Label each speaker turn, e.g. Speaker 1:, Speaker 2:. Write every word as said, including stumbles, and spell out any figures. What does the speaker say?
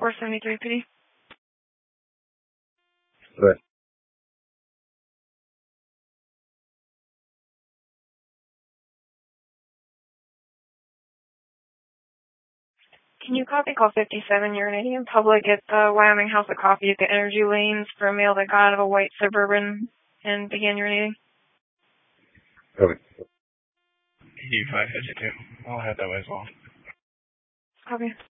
Speaker 1: four seventy-three P D.
Speaker 2: Good.
Speaker 1: Can you copy call fifty-seven urinating in public at the Wyoming House of Coffee at the Energy Lanes for a male that got out of a white Suburban and began urinating?
Speaker 2: Okay.
Speaker 3: You five fifty-two. I'll head that way as well.
Speaker 1: Copy.